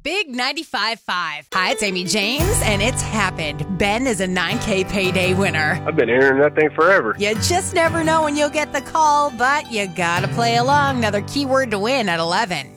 Big 95.5. Hi, it's Amy James, and it's happened. Ben is a $9K payday winner. I've been hearing that thing forever. You just never know when you'll get the call, but you gotta play along. Another keyword to win at 11.